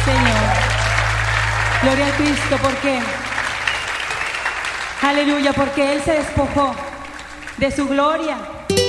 Señor. Gloria a Cristo, porque, aleluya, porque Él se despojó de su gloria